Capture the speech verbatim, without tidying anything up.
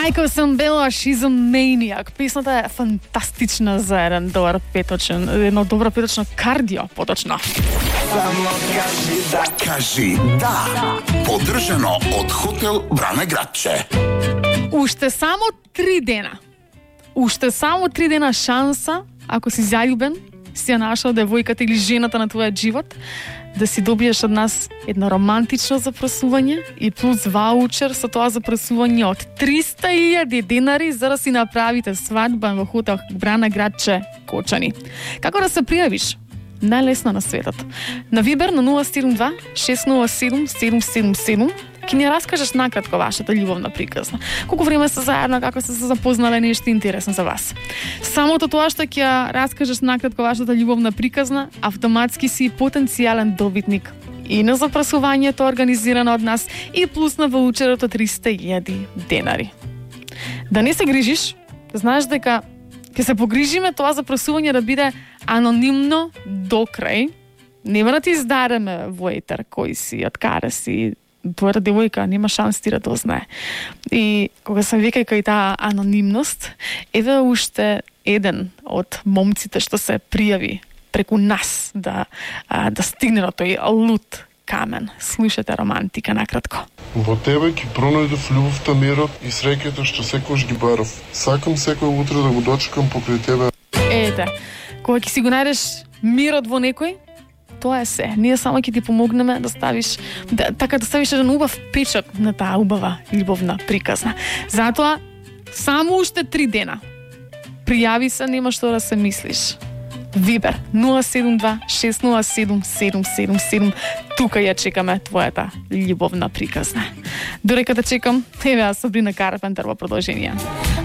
Майкъл Самбела, She's a Maniac. Песната е фантастична за еден добър петочен, едно добро петочно кардио, поточно. Само кажи да. Кажи да. Поддржано од хотел Бране Градче. Уште само три дена. Уште само три дена шанса, ако си заљубен, си ја нашал девојката или жената на твојот живот, да си добиеш од нас едно романтично запрашување и плюс ваучер со тоа запрашување од триста илјади денари за да си направите свадба во хотел Брана Градче Кочани. Како да се пријавиш? Најлесно на светот. На Вибер на нула седум два шест нула седум седум седум седум ќе ни раскажеш накратко вашата љубовна приказна. Колку време сте заедно, како сте се запознале, нешто интересно за вас. Самото тоа што ќе раскажеш накратко вашата љубовна приказна, автоматски си потенцијален добитник и на запрашувањето организирано од нас и плюс на ваучерот од триста илјади денари. Да не се грижиш, да знаеш дека ќе се погрижиме тоа запрашување да биде анонимно до крај. Нема да ти издадеме во етер кој си, од каде си, твојата девојка нема шанс ти да тоа знае. И кога се вика кај таа анонимност, еве уште еден од момците што се пријави преку нас да, а, да стигне до тој лут камен. Слушате романтика накратко. Во тебе ќе пронајдов љубовта, мирот и среќата што секогаш ги барав. Сакам секој утре да го дочекам покрај тебе. Ете, кога ќе си го најдеш мирот во некој, тоа е се. Ние само ќе ти помогнеме да ставиш, да, така да ставиш еден убав печат на таа убава љубовна приказна. Затоа, само уште три дена. Пријави се, нема што да се мислиш. Вибер нула седум два шест нула седум седум седум седум. Тука ја чекаме твојата љубовна приказна. Дорека да чекам, еве ја Сабрина Карпентер во продолжение.